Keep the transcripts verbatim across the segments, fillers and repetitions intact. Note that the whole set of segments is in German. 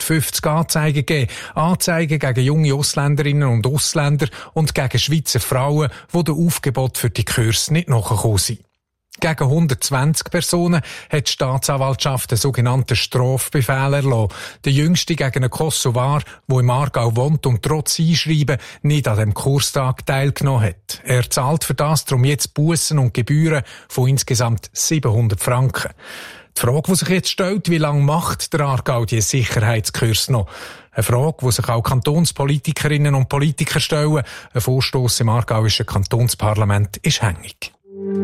hundertfünfzig Anzeigen gegeben. Anzeigen gegen junge Ausländerinnen und Ausländer und gegen Schweizer Frauen, die den Aufgebot für die Kurse nicht nachgekommen sind. Gegen hundertzwanzig Personen hat die Staatsanwaltschaft einen sogenannten Strafbefehl erlassen. Der jüngste gegen einen Kosovar, der im Aargau wohnt und trotz Einschreiben nicht an dem Kurstag teilgenommen hat. Er zahlt für das darum jetzt Bussen und Gebühren von insgesamt siebenhundert Franken. Die Frage, die sich jetzt stellt, wie lange macht der Aargau diese Sicherheitskurs noch? Eine Frage, die sich auch Kantonspolitikerinnen und Politiker stellen. Ein Vorstoss im aargauischen Kantonsparlament ist hängig.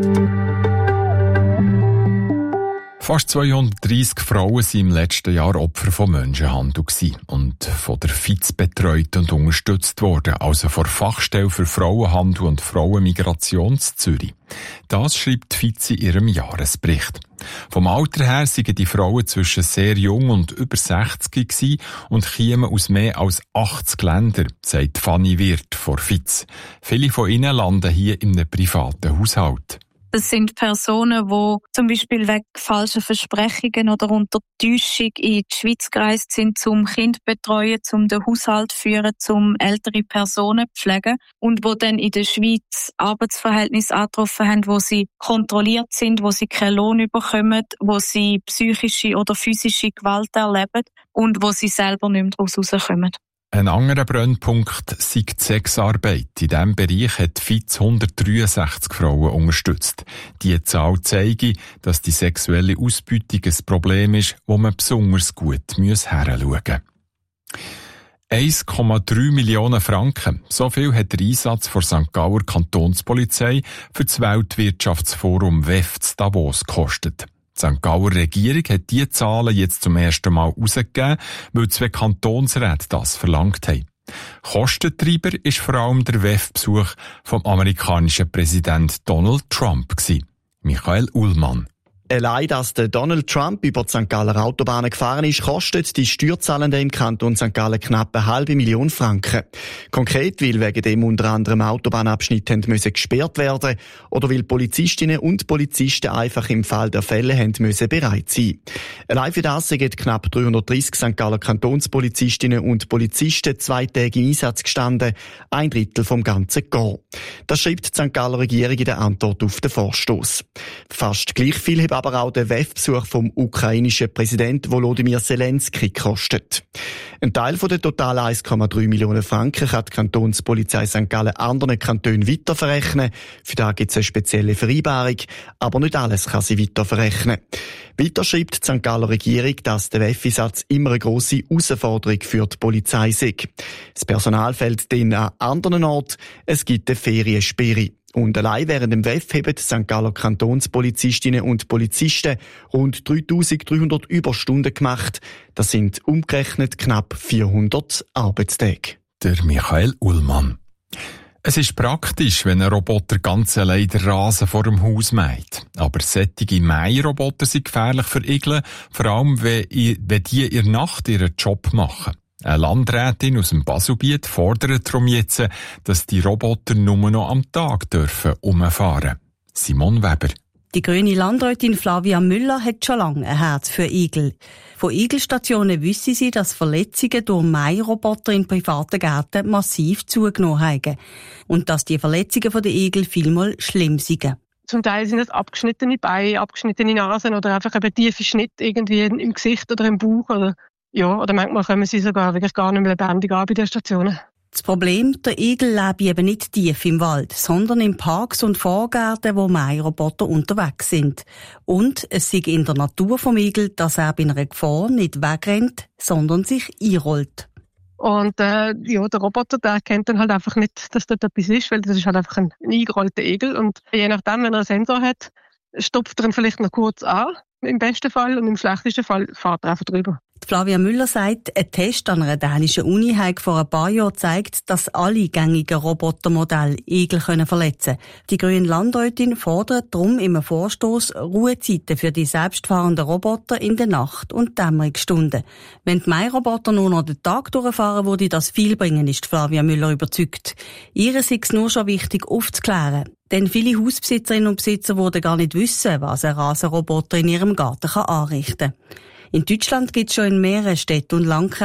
Fast zweihundertdreissig Frauen waren im letzten Jahr Opfer von Menschenhandel und von der F I Z betreut und unterstützt worden, also von der Fachstelle für Frauenhandel und Frauenmigration in Zürich. Das schreibt die F I Z in ihrem Jahresbericht. Vom Alter her seien die Frauen zwischen sehr jung und über sechzig gewesen und kämen aus mehr als achtzig Ländern, sagt Fanny Wirth von F I Z. Viele von ihnen landen hier in einem privaten Haushalt. Das sind Personen, die zum Beispiel wegen falscher Versprechungen oder unter Täuschung in die Schweiz gereist sind, zum Kind zu betreuen, zum den Haushalt zu führen, zum ältere Personen zu pflegen und die dann in der Schweiz Arbeitsverhältnisse angetroffen haben, wo sie kontrolliert sind, wo sie keinen Lohn bekommen, wo sie psychische oder physische Gewalt erleben und wo sie selber nicht mehr daraus rauskommen. Ein anderer Brennpunkt sei die Sexarbeit. In diesem Bereich hat die F I Z hundertdreiundsechzig Frauen unterstützt. Die Zahl zeige, dass die sexuelle Ausbeutung ein Problem ist, wo man besonders gut hinschauen muss. eins Komma drei Millionen Franken. So viel hat der Einsatz der Sankt Gauer Kantonspolizei für das Weltwirtschaftsforum W E F in Davos gekostet. Die Sankt Gauer Regierung hat diese Zahlen jetzt zum ersten Mal herausgegeben, weil zwei Kantonsräte das verlangt haben. Kostentreiber ist vor allem der W E F-Besuch vom amerikanischen Präsident Donald Trump gewesen. Michael Ullmann. Allein, dass der Donald Trump über die Sankt Galler Autobahnen gefahren ist, kostet die Steuerzahlenden im Kanton Sankt Gallen knapp eine halbe Million Franken. Konkret, weil wegen dem unter anderem Autobahnabschnitte haben müssen gesperrt werden oder weil Polizistinnen und Polizisten einfach im Fall der Fälle haben müssen bereit sein. Allein für das sind knapp dreihundertdreissig Sankt Galler Kantonspolizistinnen und Polizisten zwei Tage im Einsatz gestanden, ein Drittel vom ganzen Korps. Das schreibt die Sankt Galler Regierung in der Antwort auf den Vorstoss. Fast gleich viel haben aber auch der W E F-Besuch vom ukrainischen Präsident Volodymyr Zelensky gekostet. Ein Teil von der total eins Komma drei Millionen Franken kann die Kantonspolizei Sankt Gallen anderen Kantonen weiterverrechnen. Für das gibt es eine spezielle Vereinbarung, aber nicht alles kann sie weiterverrechnen. Weiter schreibt die Sankt Galler Regierung, dass der W E F-Einsatz immer eine grosse Herausforderung für die Polizei sei. Das Personal fehlt dann an anderen Orten, es gibt eine Feriensperre. Und allein während dem W E F haben die Sankt Galler Kantonspolizistinnen und Polizisten rund dreitausenddreihundert Überstunden gemacht. Das sind umgerechnet knapp vierhundert Arbeitstage. Der Michael Ullmann. Es ist praktisch, wenn ein Roboter ganz allein den Rasen vor dem Haus mäht. Aber solche Mähroboter sind gefährlich für Igel, vor allem wenn die in der Nacht ihren Job machen. Eine Landrätin aus dem Baselbiet fordert darum jetzt, dass die Roboter nur noch am Tag dürfen umfahren. Simon Weber. Die grüne Landrätin Flavia Müller hat schon lange ein Herz für Igel. Von Igelstationen wissen sie, dass Verletzungen durch Mähroboter in privaten Gärten massiv zugenommen haben. Und dass die Verletzungen der Igel vielmal schlimm sind. Zum Teil sind es abgeschnittene Beine, abgeschnittene Nasen oder einfach eben tiefe Schnitte irgendwie im Gesicht oder im Bauch oder ja, oder manchmal kommen sie sogar wirklich gar nicht mehr lebendig an bei den Stationen. Das Problem, der Igel lebt eben nicht tief im Wald, sondern in Parks und Vorgärten, wo Mähroboter unterwegs sind. Und es sei in der Natur vom Igel, dass er bei einer Gefahr nicht wegrennt, sondern sich einrollt. Und äh, ja, der Roboter, der erkennt dann halt einfach nicht, dass dort etwas ist, weil das ist halt einfach ein, ein eingerollter Igel. Und je nachdem, wenn er einen Sensor hat, stopft er ihn vielleicht noch kurz an, im besten Fall, und im schlechtesten Fall fährt er einfach drüber. Flavia Müller sagt, ein Test an einer dänischen Uni hat vor ein paar Jahren gezeigt, dass alle gängigen Robotermodelle Igel verletzen können. Die grüne Landrätin fordert darum im Vorstoss Ruhezeiten für die selbstfahrenden Roboter in der Nacht- und Dämmerungsstunden. Wenn die Mähroboter nur noch den Tag durchfahren, würde das viel bringen, ist Flavia Müller überzeugt. Ihr ist es nur schon wichtig aufzuklären. Denn viele Hausbesitzerinnen und Besitzer würden gar nicht wissen, was ein Rasenroboter in ihrem Garten anrichten kann. In Deutschland gibt es schon in mehreren Städten und Landkreisen